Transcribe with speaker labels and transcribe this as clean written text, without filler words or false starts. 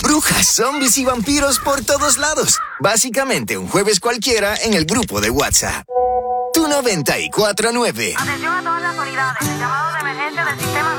Speaker 1: Brujas, zombies y vampiros por todos lados. Básicamente un jueves cualquiera en el grupo de WhatsApp. Tu 94.9.
Speaker 2: Atención a todas las unidades. El llamado de emergencia del sistema